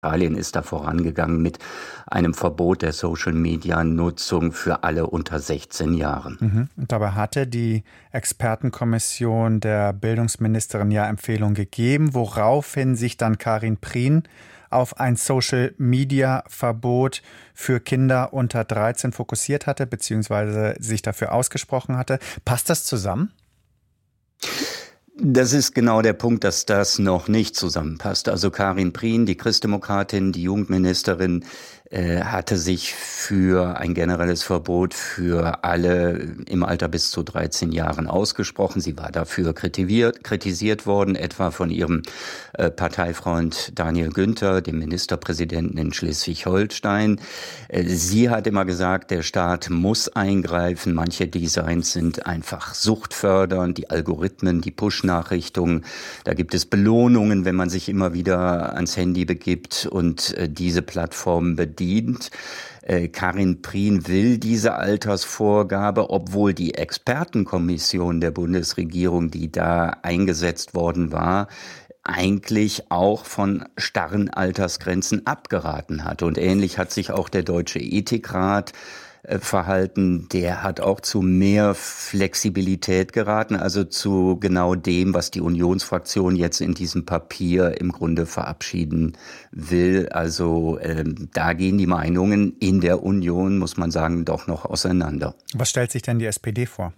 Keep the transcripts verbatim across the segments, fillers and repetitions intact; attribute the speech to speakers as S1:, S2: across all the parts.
S1: Italien ist da vorangegangen mit einem Verbot der Social-Media-Nutzung für alle unter sechzehn Jahren.
S2: Mhm. Und dabei hatte die Expertenkommission der Bildungsministerin ja Empfehlungen gegeben, woraufhin sich dann Karin Prien auf ein Social-Media-Verbot für Kinder unter dreizehn fokussiert hatte, beziehungsweise sich dafür ausgesprochen hatte. Passt das zusammen?
S1: Das ist genau der Punkt, dass das noch nicht zusammenpasst. Also Karin Prien, die Christdemokratin, die Jugendministerin, äh, hatte sich für ein generelles Verbot für alle im Alter bis zu dreizehn Jahren ausgesprochen. Sie war dafür kritisiert, kritisiert worden, etwa von ihrem äh, Parteifreund Daniel Günther, dem Ministerpräsidenten in Schleswig-Holstein. Äh, sie hat immer gesagt, der Staat muss eingreifen. Manche Designs sind einfach suchtfördernd, die Algorithmen, die Push-Nachrichtungen. Da gibt es Belohnungen, wenn man sich immer wieder ans Handy begibt und äh, diese Plattformen bedient. Äh, Karin Prien will diese Altersvorgabe, obwohl die Expertenkommission der Bundesregierung, die da eingesetzt worden war, eigentlich auch von starren Altersgrenzen abgeraten hat. Und ähnlich hat sich auch der Deutsche Ethikrat verhalten, der hat auch zu mehr Flexibilität geraten, also zu genau dem, was die Unionsfraktion jetzt in diesem Papier im Grunde verabschieden will. Also ähm, da gehen die Meinungen in der Union, muss man sagen, doch noch auseinander.
S2: Was stellt sich denn die S P D vor?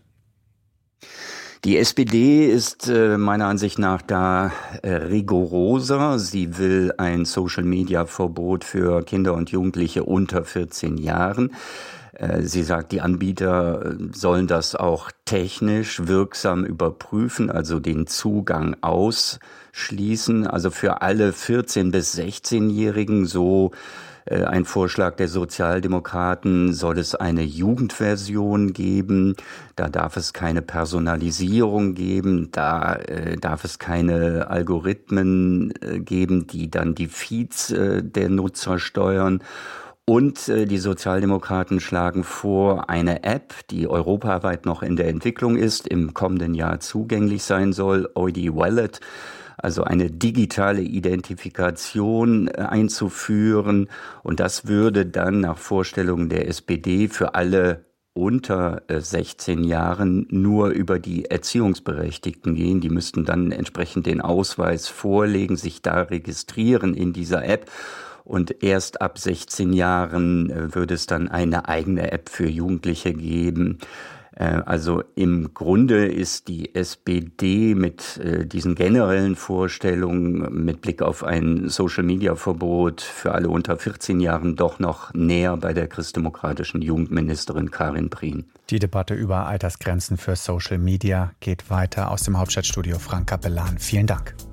S1: Die S P D ist äh, meiner Ansicht nach da äh, rigoroser. Sie will ein Social-Media-Verbot für Kinder und Jugendliche unter vierzehn Jahren. Sie sagt, die Anbieter sollen das auch technisch wirksam überprüfen, also den Zugang ausschließen. Also für alle vierzehn- bis sechzehnjährigen, so ein Vorschlag der Sozialdemokraten, soll es eine Jugendversion geben. Da darf es keine Personalisierung geben, da äh, darf es keine Algorithmen äh, geben, die dann die Feeds äh, der Nutzer steuern. Und äh, die Sozialdemokraten schlagen vor, eine App, die europaweit noch in der Entwicklung ist, im kommenden Jahr zugänglich sein soll, Oedi Wallet, also eine digitale Identifikation äh, einzuführen. Und das würde dann nach Vorstellung der S P D für alle unter äh, sechzehn Jahren nur über die Erziehungsberechtigten gehen. Die müssten dann entsprechend den Ausweis vorlegen, sich da registrieren in dieser App. Und erst ab sechzehn Jahren würde es dann eine eigene App für Jugendliche geben. Also im Grunde ist die S P D mit diesen generellen Vorstellungen mit Blick auf ein Social-Media-Verbot für alle unter vierzehn Jahren doch noch näher bei der christdemokratischen Jugendministerin Karin Prien.
S2: Die Debatte über Altersgrenzen für Social Media geht weiter aus dem Hauptstadtstudio Frank Capellan. Vielen Dank.